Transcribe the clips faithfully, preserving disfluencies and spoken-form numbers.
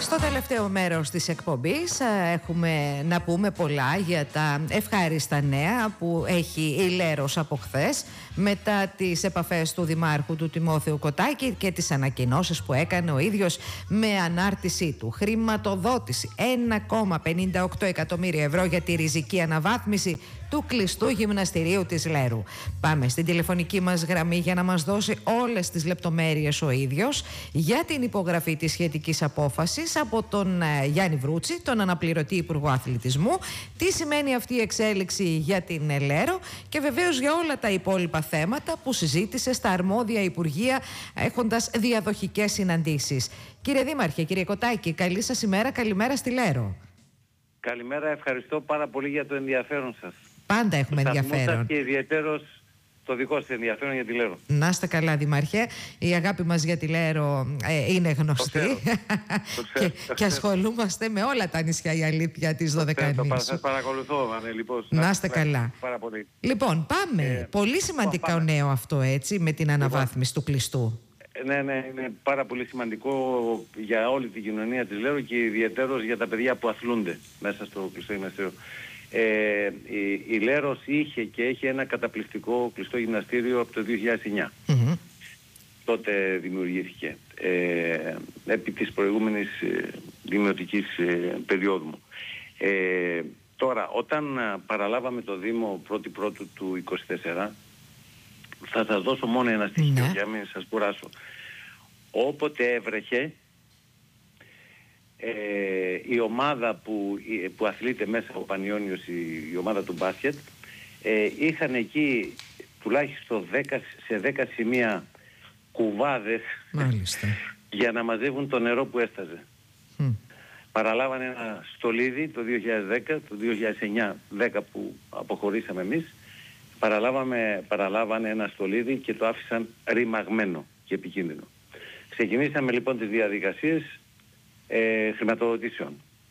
Στο τελευταίο μέρος της εκπομπής έχουμε να πούμε πολλά για τα ευχάριστα νέα που έχει η Λέρος από χθες μετά τις επαφές του Δημάρχου του Τιμόθεου Κωτάκη και τις ανακοινώσεις που έκανε ο ίδιος με ανάρτησή του. Χρηματοδότηση ένα κόμμα πενήντα οκτώ εκατομμύρια ευρώ για τη ριζική αναβάθμιση του κλειστού γυμναστηρίου της Λέρου. Πάμε στην τηλεφωνική μας γραμμή για να μας δώσει όλες τις λεπτομέρειες ο ίδιος για την υπογραφή της σχετικής απόφασης από τον ε, Γιάννη Βρούτση, τον αναπληρωτή Υπουργό Αθλητισμού, τι σημαίνει αυτή η εξέλιξη για την ε, Λέρο και βεβαίως για όλα τα υπόλοιπα θέματα που συζήτησε στα αρμόδια Υπουργεία έχοντας διαδοχικές συναντήσεις. Κύριε Δήμαρχε, κύριε Κωτάκη, καλή σας ημέρα, καλημέρα στη Λέρο. Καλημέρα, ευχαριστώ πάρα πολύ για το ενδιαφέρον σας. Πάντα έχουμε το ενδιαφέρον. Και ιδιαίτερος το δικό σας ενδιαφέρον για τη Λέρο. Να είστε καλά, Δημαρχέ. Η αγάπη μας για τη Λέρο ε, είναι γνωστή. Το ξέρω. Το ξέρω. και, και ασχολούμαστε με όλα τα νησιά, η αλήθεια, της Δωδεκανήσου. Σας παρακολουθώ, ναι, λοιπόν. Να είστε καλά. Πάρα πολύ. Λοιπόν, πάμε. Ε, πολύ σημαντικό πάμε. νέο αυτό, έτσι, με την αναβάθμιση λοιπόν. του κλειστού. Ναι, ναι, είναι πάρα πολύ σημαντικό για όλη την κοινωνία της Λέρου και ιδιαίτερος για τα παιδιά που αθλούνται μέσα στο κλειστό γυμναστήριο. Ε, η, η Λέρος είχε και έχει ένα καταπληκτικό κλειστό γυμναστήριο από το δύο χιλιάδες εννιά. Mm-hmm. Τότε δημιουργήθηκε ε, επί της προηγούμενης ε, δημιουργικής ε, περίοδου μου. Ε, τώρα, όταν παραλάβαμε το Δήμο πρώτη πρώτου του είκοσι τέσσερα, θα σας δώσω μόνο ένα στοιχείο mm-hmm. για να μην σας κουράσω. Όποτε έβρεχε, Ε, η ομάδα που, που αθλείται μέσα από Πανιόνιος, η, η ομάδα του μπάσκετ, ε, είχαν εκεί τουλάχιστον δέκα, σε δέκα σημεία κουβάδες για να μαζεύουν το νερό που έσταζε. Mm. Παραλάβανε ένα στολίδι το δύο χιλιάδες δέκα, το δύο χιλιάδες εννιά δέκα που αποχωρήσαμε εμείς, παραλάβαμε, παραλάβανε ένα στολίδι και το άφησαν ρημαγμένο και επικίνδυνο. Ξεκινήσαμε λοιπόν τις διαδικασίες Ε, χρηματοδοτήσεων.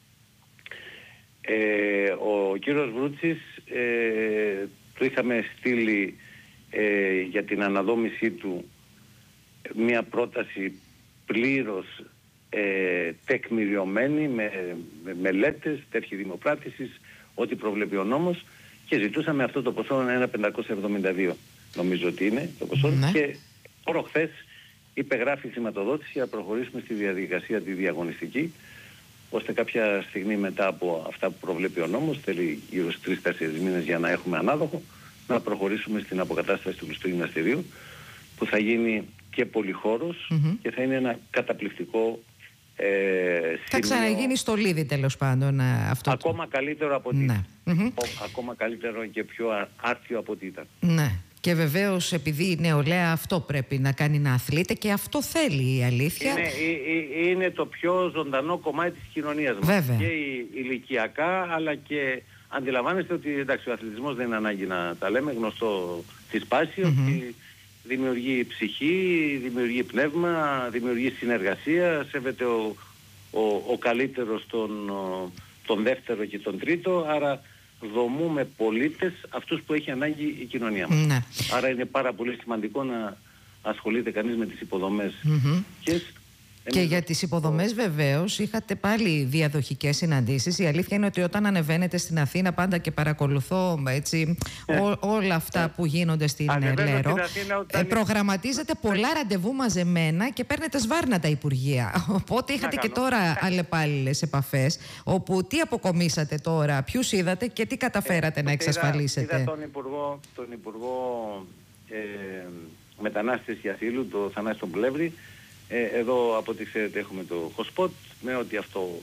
Ε, ο κύριος Βρούτσης ε, του είχαμε στείλει ε, για την αναδόμησή του μια πρόταση πλήρως ε, τεκμηριωμένη με, με μελέτες, τέτοιες δημοπράτησης, ό,τι προβλέπει ο νόμος, και ζητούσαμε αυτό το ποσό ένα χιλιάδες πεντακόσια εβδομήντα δύο, νομίζω ότι είναι το ποσό, ναι. Και προχθές υπεγράφει χρηματοδότηση για να προχωρήσουμε στη διαδικασία τη διαγωνιστική, ώστε κάποια στιγμή μετά από αυτά που προβλέπει ο νόμος, θέλει γύρω στους τρεις τέσσερις μήνες για να έχουμε ανάδοχο, να προχωρήσουμε στην αποκατάσταση του κλειστού γυμναστηρίου, που θα γίνει και πολυχώρος mm-hmm. και θα είναι ένα καταπληκτικό ε, σημείο. Θα ξαναγίνει στολίδι τέλος πάντων αυτό. Ακόμα το... καλύτερο από ό,τι ναι. mm-hmm. Ακόμα καλύτερο και πιο άρτιο από ό,τι ήταν. Ναι. Και βεβαίως επειδή η νεολαία αυτό πρέπει να κάνει, να αθλείται, και αυτό θέλει η αλήθεια. Είναι, είναι το πιο ζωντανό κομμάτι της κοινωνίας μας. Βέβαια. Και ηλικιακά, αλλά και αντιλαμβάνεστε ότι εντάξει, ο αθλητισμός δεν είναι ανάγκη να τα λέμε, γνωστό της πάσης, mm-hmm. ότι δημιουργεί ψυχή, δημιουργεί πνεύμα, δημιουργεί συνεργασία, σέβεται ο, ο, ο καλύτερος τον, τον δεύτερο και τον τρίτο, άρα δομούμε πολίτες αυτούς που έχει ανάγκη η κοινωνία μας. Ναι. Άρα είναι πάρα πολύ σημαντικό να ασχολείται κανείς με τις υποδομές. Mm-hmm. Και, και για τις υποδομές βεβαίως είχατε πάλι διαδοχικές συναντήσεις. Η αλήθεια είναι ότι όταν ανεβαίνετε στην Αθήνα, πάντα και παρακολουθώ έτσι, ε. ό, όλα αυτά ε. που γίνονται στην Λέρο, ε, προγραμματίζετε πολλά ραντεβού μαζεμένα και παίρνετε σβάρνα τα Υπουργεία. Οπότε είχατε και τώρα αλλεπάλληλες επαφές, όπου τι αποκομίσατε τώρα, ποιους είδατε και τι καταφέρατε ε, να εξασφαλίσετε. Είδα τον Υπουργό, τον Υπουργό ε, Μετανάστες και Ασύλου, το Θανάση τον Πλεύρη. Ε, εδώ από ό,τι ξέρετε έχουμε το hotspot, με ότι αυτό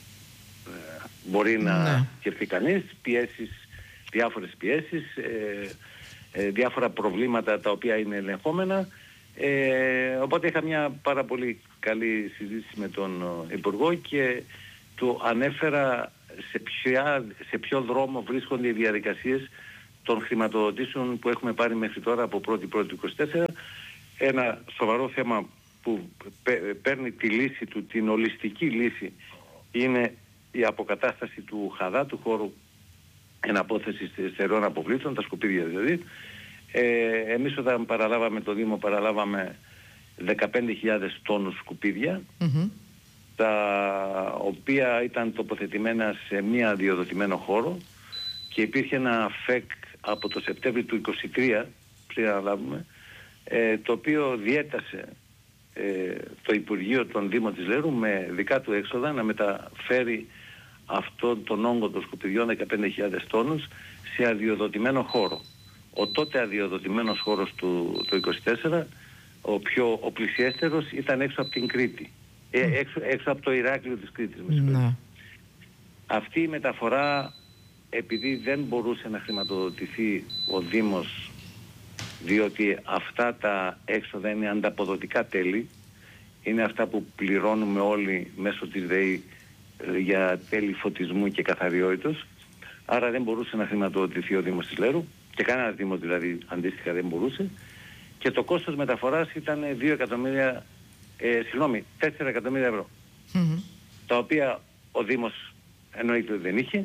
ε, μπορεί να ναι. σκεφτεί κανείς, πιέσεις, διάφορες πιέσεις, ε, ε, διάφορα προβλήματα τα οποία είναι ελεγχόμενα. Ε, οπότε είχα μια πάρα πολύ καλή συζήτηση με τον Υπουργό και του ανέφερα σε, ποια, σε ποιο δρόμο βρίσκονται οι διαδικασίες των χρηματοδοτήσεων που έχουμε πάρει μέχρι τώρα από πρώτη πρώτη είκοσι τέσσερα. Ένα σοβαρό θέμα που παίρνει τη λύση του, την ολιστική λύση, είναι η αποκατάσταση του ΧΑΔΑ, του χώρου εναπόθεσης στερεών αποβλήτων, τα σκουπίδια δηλαδή. Ε, εμείς όταν παραλάβαμε το Δήμο, παραλάβαμε δεκαπέντε χιλιάδες τόνους σκουπίδια. Mm-hmm. τα οποία ήταν τοποθετημένα σε μία αδειοδοτημένο χώρο και υπήρχε ένα ΦΕΚ από το Σεπτέμβριο του είκοσι τρία, πριν αναλάβουμε, ε, το οποίο διέτασε ε, το Υπουργείο των Δήμων της Λέρου με δικά του έξοδα να μεταφέρει αυτόν τον όγκο των σκουπιδιών δεκαπέντε χιλιάδες τόνους σε αδειοδοτημένο χώρο. Ο τότε αδειοδοτημένος χώρος του το είκοσι τέσσερα, ο πιο ο πλησιέστερος, ήταν έξω από την Κρήτη. Ε, έξω, έξω από το Ηράκλειο της Κρήτης. Ναι. Αυτή η μεταφορά, επειδή δεν μπορούσε να χρηματοδοτηθεί ο Δήμος, διότι αυτά τα έξοδα είναι ανταποδοτικά τέλη, είναι αυτά που πληρώνουμε όλοι μέσω της ΔΕΗ για τέλη φωτισμού και καθαριότητος, άρα δεν μπορούσε να χρηματοδοτηθεί ο Δήμος της Λέρου και κανένα Δήμος δηλαδή αντίστοιχα δεν μπορούσε, και το κόστος μεταφοράς ήταν δύο εκατομμύρια, ε, συγγνώμη, τέσσερα εκατομμύρια ευρώ, mm-hmm. τα οποία ο Δήμος εννοείται ότι δεν είχε.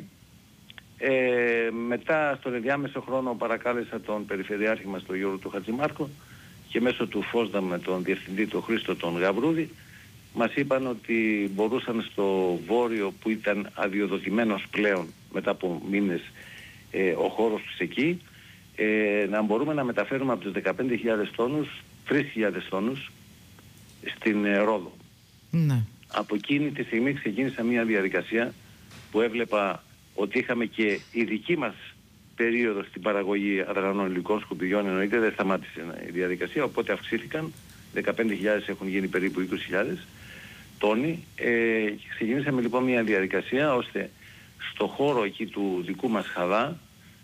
Ε, μετά στον ενδιάμεσο χρόνο παρακάλεσα τον Περιφερειάρχη μας, τον Γιώργο του Χατζημάρκο, και μέσω του Φόσδα με τον Διευθυντή τον Χρήστο τον Γαβρούδη μας είπαν ότι μπορούσαν στο βόρειο, που ήταν αδειοδοτημένος πλέον μετά από μήνες ε, ο χώρος τους εκεί, ε, να μπορούμε να μεταφέρουμε από τους δεκαπέντε χιλιάδες τόνους τρεις χιλιάδες τόνους στην ε, Ρόδο. Ναι. Από εκείνη τη στιγμή ξεκίνησα μια διαδικασία που έβλεπα ότι είχαμε και η δική μας περίοδο στην παραγωγή αδρανών υλικών σκουπιδιών, εννοείται δεν σταμάτησε η διαδικασία, οπότε αυξήθηκαν, δεκαπέντε χιλιάδες έχουν γίνει περίπου είκοσι χιλιάδες τόνοι, ε, και ξεκινήσαμε λοιπόν μια διαδικασία ώστε στο χώρο εκεί του δικού μας Χαδά,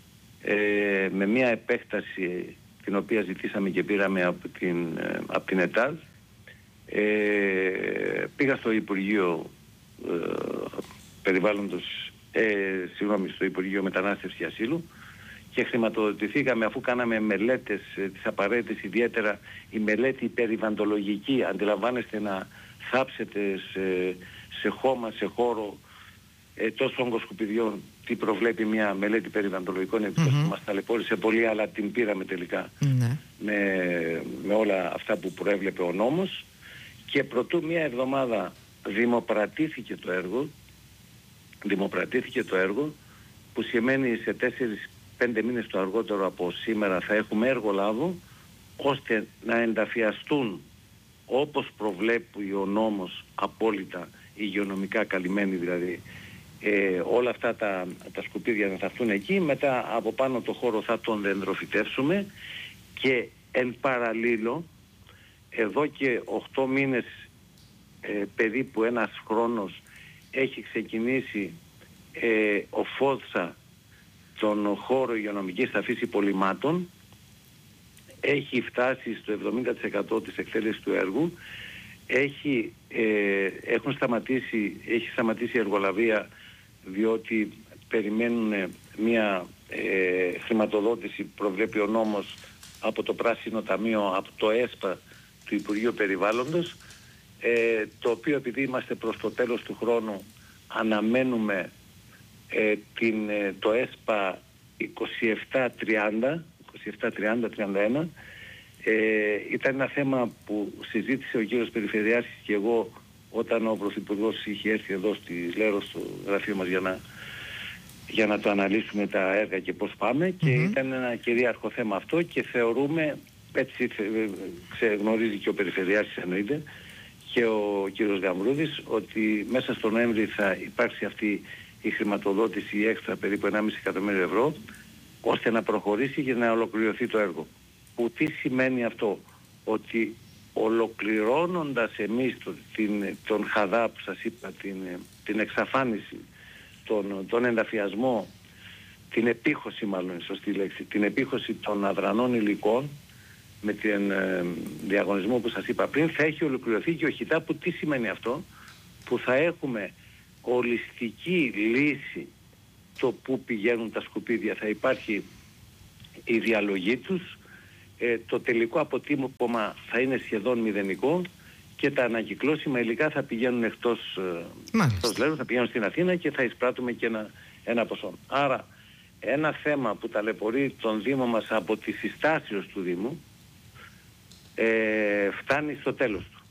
ε, με μια επέκταση την οποία ζητήσαμε και πήραμε από την, ε, από την ΕΤΑΔ, ε, πήγα στο Υπουργείο ε, Περιβάλλοντος, ε, συγγνώμη, στο Υπουργείο Μετανάστευσης και Ασύλου, και χρηματοδοτηθήκαμε αφού κάναμε μελέτες ε, τις απαραίτητες, ιδιαίτερα η μελέτη περιβαλλοντολογική. Αντιλαμβάνεστε να θάψετε σε, σε χώμα, σε χώρο ε, τόσο όγκο σκουπιδιών, τι προβλέπει μια μελέτη περιβαλλοντολογικών επιπτώσεων. Mm-hmm. Μας ταλαιπώρησε πολύ, αλλά την πήραμε τελικά mm-hmm. με, με όλα αυτά που προέβλεπε ο νόμος, και προτού μια εβδομάδα δημοπρατήθηκε το έργο, δημοπρατήθηκε το έργο, που σημαίνει σε τέσσερις πέντε μήνες το αργότερο από σήμερα θα έχουμε έργο λάβο, ώστε να ενταφιαστούν όπως προβλέπει ο νόμος απόλυτα, υγειονομικά καλυμμένοι δηλαδή, ε, όλα αυτά τα, τα σκουπίδια να θαυτούν εκεί. Μετά από πάνω το χώρο θα τον δεντροφυτεύσουμε, και εν παραλίλω εδώ και οκτώ μήνες, ε, περίπου ένας χρόνος, έχει ξεκινήσει ε, ο ΦΟΔΣΑ τον χώρο υγειονομικής ταφής υπολειμμάτων. Έχει φτάσει στο εβδομήντα τοις εκατό της εκτέλεσης του έργου. Έχει, ε, έχουν σταματήσει, έχει σταματήσει η εργολαβία, διότι περιμένουν μια ε, χρηματοδότηση, προβλέπει ο νόμος, από το Πράσινο Ταμείο, από το ΕΣΠΑ του Υπουργείου Περιβάλλοντος, ε, το οποίο, επειδή είμαστε προς το τέλος του χρόνου, αναμένουμε ε, την, ε, το ΕΣΠΑ είκοσι επτά τριάντα, είκοσι επτά τριάντα τριάντα ένα. Ε, ήταν ένα θέμα που συζήτησε ο κύριος Περιφερειάρχης και εγώ όταν ο Πρωθυπουργός είχε έρθει εδώ στη Λέρο στο γραφείο μας για να, για να το αναλύσουμε τα έργα και πώς πάμε, και mm-hmm. ήταν ένα κυρίαρχο θέμα αυτό, και θεωρούμε, έτσι ξεγνωρίζει και ο Περιφερειάρχης εννοείται και ο κύριος Γαμρούδης, ότι μέσα στο Νοέμβρη θα υπάρξει αυτή η χρηματοδότηση, η έξτρα περίπου ενάμιση εκατομμύριο ευρώ, ώστε να προχωρήσει και να ολοκληρωθεί το έργο. Που τι σημαίνει αυτό? Ότι ολοκληρώνοντας εμείς το, την, τον Χαδά που σας είπα, την, την εξαφάνιση, τον, τον ενταφιασμό, την επίχωση, μάλλον είναι σωστή λέξη, την επίχωση των αδρανών υλικών με τον ε, διαγωνισμό που σας είπα πριν, θα έχει ολοκληρωθεί και ο ΧΙΤΑ. Που τι σημαίνει αυτό? Που θα έχουμε ολιστική λύση το που πηγαίνουν τα σκουπίδια, θα υπάρχει η διαλογή τους, ε, το τελικό αποτύπωμα θα είναι σχεδόν μηδενικό, και τα ανακυκλώσιμα υλικά θα πηγαίνουν εκτός, ε, εκτός Λέρου, θα πηγαίνουν στην Αθήνα και θα εισπράττουμε και ένα, ένα ποσό. Άρα ένα θέμα που ταλαιπωρεί τον Δήμο μας από τη συστάσεως του Δήμου, ε, φτάνει στο τέλος του.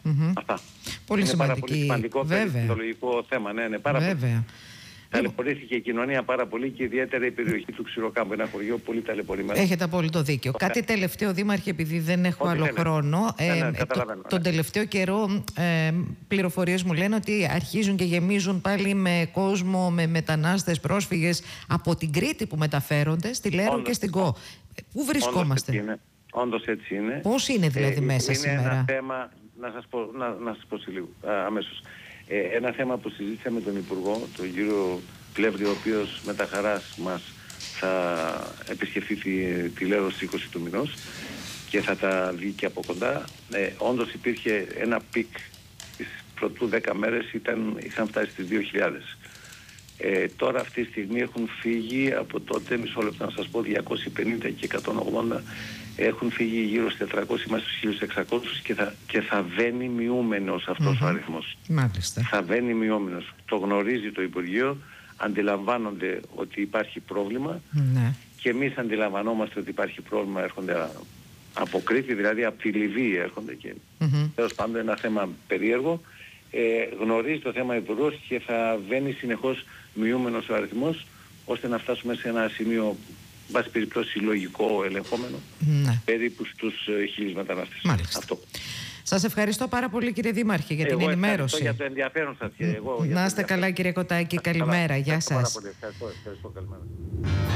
Mm-hmm. Αυτά. Πολύ είναι σημαντική. πάρα πολύ σημαντικό περιβαλλοντικό θέμα. Ναι, ναι, πάρα Βέβαια. πολύ. Ταλαιπωρήθηκε η κοινωνία πάρα πολύ και ιδιαίτερα η περιοχή του Ξηροκάμπου. Ένα χωριό πολύ ταλαιπωρημένο. Έχετε απόλυτο δίκιο. Το Κάτι τελευταίο, Δήμαρχε, επειδή δεν έχω Ό, άλλο θέλετε. χρόνο. Ναι, ναι, ε, καταλαβαίνω, το, τον ναι. τελευταίο καιρό ε, πληροφορίες μου λένε ότι αρχίζουν και γεμίζουν πάλι με κόσμο, με μετανάστες, πρόσφυγες από την Κρήτη που μεταφέρονται στη Λέρο Όντως. και στην Κο. Πού βρισκόμαστε? Όντως έτσι είναι. Πώς είναι δηλαδή ε, μέσα είναι σήμερα? Είναι ένα θέμα, να σας πω, να, να σας πω σε λίγο, α, αμέσως. Ε, ένα θέμα που συζήτησα με τον Υπουργό, τον κύριο Πλεύρη, ο οποίος με τα χαράς μας θα επισκεφθεί τη, τη Λέρο στις είκοσι του μηνός και θα τα δει και από κοντά. Ε, όντως υπήρχε ένα πικ τις πρωτού δέκα μέρες, ήταν, είχαν φτάσει στις δύο χιλιάδες. Ε, τώρα αυτή τη στιγμή έχουν φύγει από τότε, μισό λεπτό να σας πω, διακόσιοι πενήντα και εκατόν ογδόντα, έχουν φύγει γύρω στους τετρακόσιοι μέχρι στους χίλιους εξακόσιους και θα, και θα βαίνει μειούμενος αυτός mm-hmm. ο αριθμός. Μάλιστα. Θα βαίνει μειούμενος. Το γνωρίζει το Υπουργείο, αντιλαμβάνονται ότι υπάρχει πρόβλημα ναι. και εμείς αντιλαμβανόμαστε ότι υπάρχει πρόβλημα, έρχονται από Κρήτη, δηλαδή από τη Λιβύη έρχονται και mm-hmm. τέλος πάντων ένα θέμα περίεργο. Ε, γνωρίζει το θέμα Υπουργός και θα βαίνει συνεχώς μειούμενος ο αριθμός ώστε να φτάσουμε σε ένα σημείο, βάση περιπτώσει λογικό, ελεγχόμενο, ναι. περίπου στους χίλιους μετανάστες. Μάλιστα. Αυτό. Σας ευχαριστώ πάρα πολύ, κύριε Δήμαρχε, για εγώ την ενημέρωση. Για το ενδιαφέρον σας και εγώ. Να είστε καλά, κύριε Κωτάκη. Καλημέρα. Γεια σας. Πάρα πολύ. Ευχαριστώ. Ευχαριστώ. Καλημέρα.